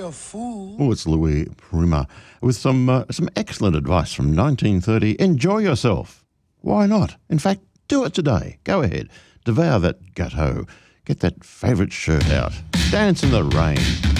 a fool. Oh, it's Louis Prima with some excellent advice from 1930. Enjoy yourself. Why not? In fact, do it today. Go ahead. Devour that gâteau. Get that favourite shirt out. Dance in the rain.